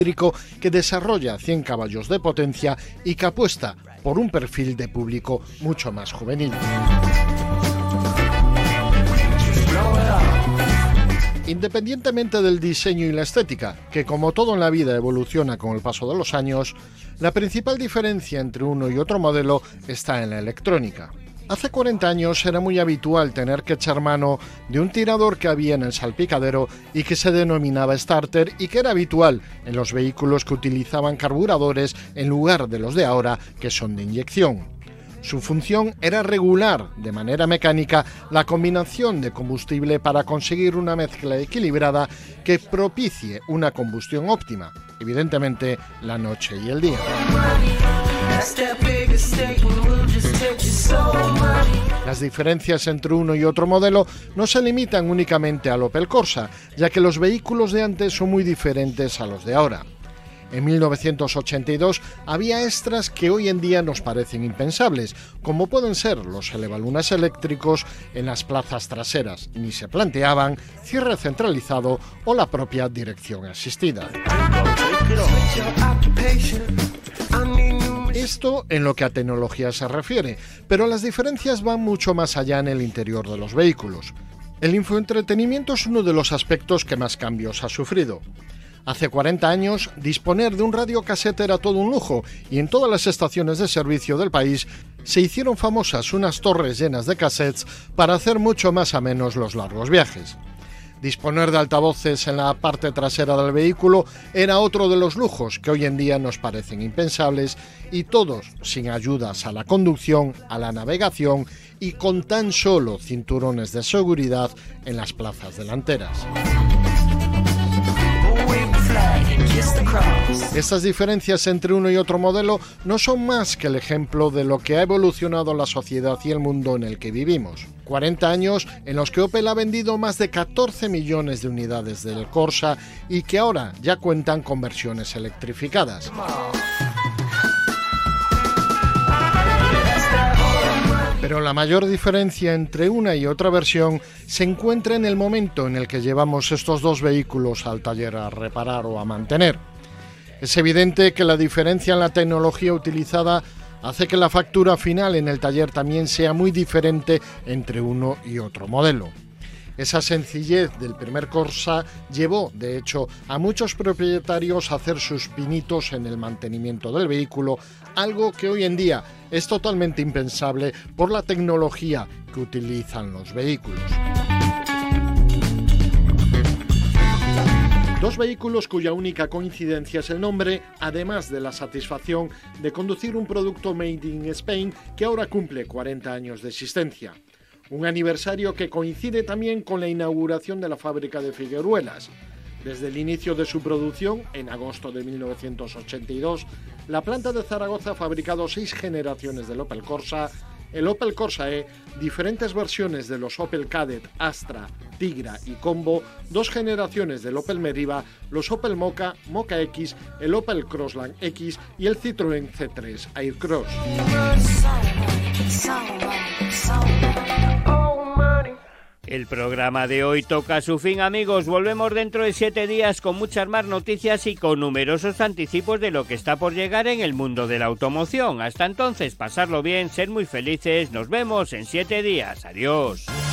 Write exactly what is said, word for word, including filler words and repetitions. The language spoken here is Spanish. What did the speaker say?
eléctrico que desarrolla cien caballos de potencia y que apuesta por un perfil de público mucho más juvenil. Independientemente del diseño y la estética, que como todo en la vida evoluciona con el paso de los años, la principal diferencia entre uno y otro modelo está en la electrónica. Hace cuarenta años era muy habitual tener que echar mano de un tirador que había en el salpicadero y que se denominaba starter y que era habitual en los vehículos que utilizaban carburadores en lugar de los de ahora, que son de inyección. Su función era regular de manera mecánica la combinación de combustible para conseguir una mezcla equilibrada que propicie una combustión óptima, evidentemente la noche y el día. Las diferencias entre uno y otro modelo no se limitan únicamente al Opel Corsa, ya que los vehículos de antes son muy diferentes a los de ahora. En mil novecientos ochenta y dos había extras que hoy en día nos parecen impensables, como pueden ser los elevalunas eléctricos en las plazas traseras, ni se planteaban cierre centralizado o la propia dirección asistida. Esto en lo que a tecnología se refiere, pero las diferencias van mucho más allá en el interior de los vehículos. El infoentretenimiento es uno de los aspectos que más cambios ha sufrido. Hace cuarenta años, disponer de un radiocasete era todo un lujo y en todas las estaciones de servicio del país se hicieron famosas unas torres llenas de cassettes para hacer mucho más amenos los largos viajes. Disponer de altavoces en la parte trasera del vehículo era otro de los lujos que hoy en día nos parecen impensables y todos sin ayudas a la conducción, a la navegación y con tan solo cinturones de seguridad en las plazas delanteras. Estas diferencias entre uno y otro modelo no son más que el ejemplo de lo que ha evolucionado la sociedad y el mundo en el que vivimos. cuarenta años en los que Opel ha vendido más de catorce millones de unidades del Corsa y que ahora ya cuentan con versiones electrificadas. Pero la mayor diferencia entre una y otra versión se encuentra en el momento en el que llevamos estos dos vehículos al taller a reparar o a mantener. Es evidente que la diferencia en la tecnología utilizada hace que la factura final en el taller también sea muy diferente entre uno y otro modelo. Esa sencillez del primer Corsa llevó, de hecho, a muchos propietarios a hacer sus pinitos en el mantenimiento del vehículo, algo que hoy en día es totalmente impensable por la tecnología que utilizan los vehículos. Dos vehículos cuya única coincidencia es el nombre, además de la satisfacción de conducir un producto made in Spain que ahora cumple cuarenta años de existencia. Un aniversario que coincide también con la inauguración de la fábrica de Figueruelas. Desde el inicio de su producción, en agosto de mil novecientos ochenta y dos, la planta de Zaragoza ha fabricado seis generaciones del Opel Corsa, el Opel Corsa E, diferentes versiones de los Opel Kadett, Astra, Tigra y Combo, dos generaciones del Opel Meriva, los Opel Mokka, Mokka X, el Opel Crossland X y el Citroën C tres Aircross. El programa de hoy toca su fin, amigos. Volvemos dentro de siete días con muchas más noticias y con numerosos anticipos de lo que está por llegar en el mundo de la automoción. Hasta entonces, pasarlo bien, ser muy felices. Nos vemos en siete días. Adiós.